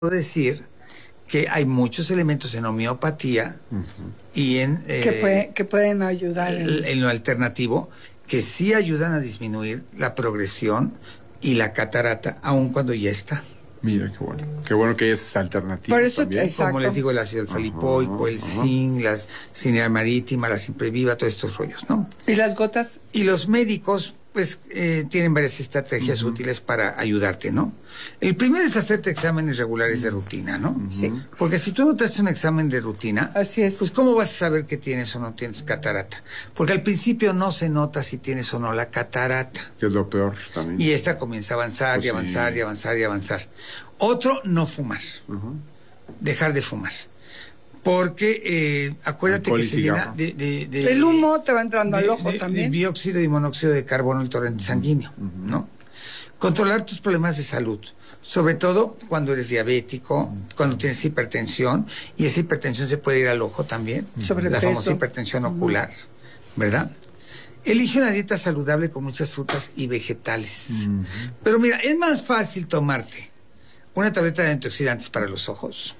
decir que hay muchos elementos en homeopatía y en que pueden ayudar en lo alternativo, que sí ayudan a disminuir la progresión y la catarata, aun cuando ya está. Mira, qué bueno que hay esas alternativas. Por eso, también. exacto. Como les digo, el ácido alfa-lipoico, el zinc, la cineral marítima, la Simpreviva, todos estos rollos, ¿no? ¿Y las gotas? Y los médicos, pues, tienen varias estrategias útiles para ayudarte, ¿no? El primero es hacerte exámenes regulares de rutina, ¿no? Sí. Porque si tú no te haces un examen de rutina, Así es. pues, ¿cómo vas a saber que tienes o no tienes catarata? Porque al principio no se nota si tienes o no la catarata. Que es lo peor también. Y esta comienza a avanzar, Pues y avanzar, sí. y avanzar, y avanzar. Otro, no fumar. Dejar de fumar. Porque acuérdate Alcohol que y se cigarro. llena de El humo te va entrando al ojo de también. dióxido y monóxido de carbono, el torrente sanguíneo, ¿no? Controlar tus problemas de salud, sobre todo cuando eres diabético, cuando tienes hipertensión, y esa hipertensión se puede ir al ojo también, Sobrepeso. la famosa hipertensión ocular, ¿verdad? Elige una dieta saludable con muchas frutas y vegetales. Pero mira, es más fácil tomarte una tableta de antioxidantes para los ojos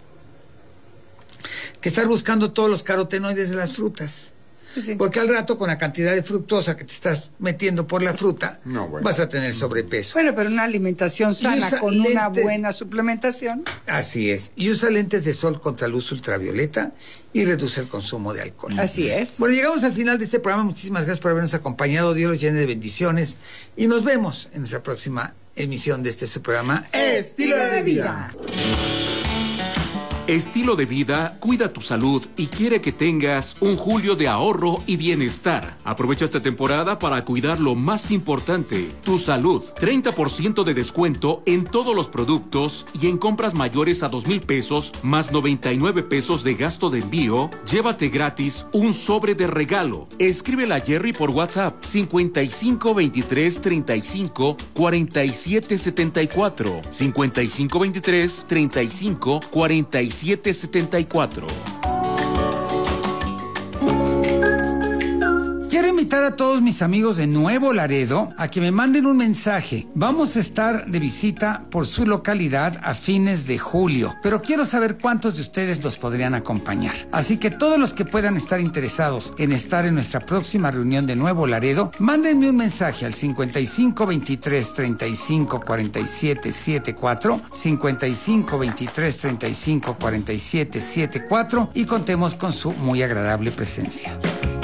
que estar buscando todos los carotenoides de las frutas. Sí. Porque al rato, con la cantidad de fructosa que te estás metiendo por la fruta, vas a tener sobrepeso. Bueno, pero una alimentación sana usa con una lentes. buena suplementación. Así es. Y usa lentes de sol contra luz ultravioleta y reduce el consumo de alcohol. Así es. Bueno, llegamos al final de este programa. Muchísimas gracias por habernos acompañado. Dios los llene de bendiciones. Y nos vemos en nuestra próxima emisión de este su programa Estilo de vida. Estilo de Vida cuida tu salud y quiere que tengas un julio de ahorro y bienestar. Aprovecha esta temporada para cuidar lo más importante, tu salud. 30% de descuento en todos los productos y en compras mayores a 2,000 pesos más 99 pesos de gasto de envío. Llévate gratis un sobre de regalo. Escríbele a Jerry por WhatsApp 55 23 35 47 74 55 23 35 47 74. Quiero invitar a todos mis amigos de Nuevo Laredo a que me manden un mensaje. Vamos a estar de visita por su localidad a fines de julio, pero quiero saber cuántos de ustedes nos podrían acompañar. Así que todos los que puedan estar interesados en estar en nuestra próxima reunión de Nuevo Laredo, mándenme un mensaje al 55 23 35 47 74, 55 23 35 47 74 y contemos con su muy agradable presencia.